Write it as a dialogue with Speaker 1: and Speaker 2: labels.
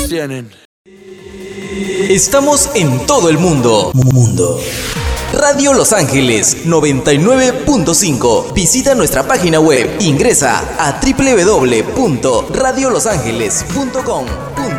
Speaker 1: tienen.
Speaker 2: Estamos en todo el mundo. Radio Los Ángeles 99.5. Visita nuestra página web. Ingresa a www.radiolosangeles.com.